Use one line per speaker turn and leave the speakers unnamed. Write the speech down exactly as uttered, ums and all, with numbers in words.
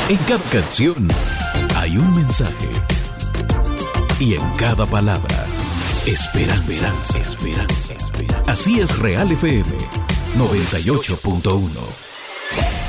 En cada canción hay un mensaje. Y en cada palabra, esperanza, esperanza, esperanza. Así es Real F M noventa y ocho punto uno.